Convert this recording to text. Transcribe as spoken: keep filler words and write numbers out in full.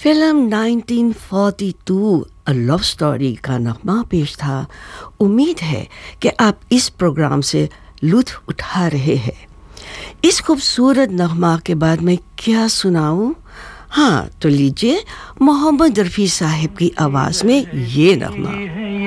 Film nineteen forty to a love story का नगमा पेश था। उम्मीद है कि आप इस प्रोग्राम से लुत्फ उठा रहे हैं। इस खूबसूरत नगमा के बाद मैं क्या सुनाऊं? हाँ, तो लीजिए मोहम्मद रफ़ी साहब की आवाज़ में ये नगमा।